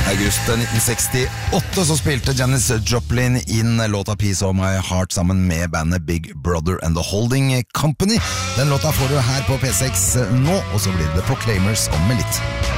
August 1968 så spilte Janis Joplin inn låta Piece of My Heart sammen med bandet Big Brother and the Holding Company. Den låta får du her på P6 nå, og så blir det Proclaimers om med litt.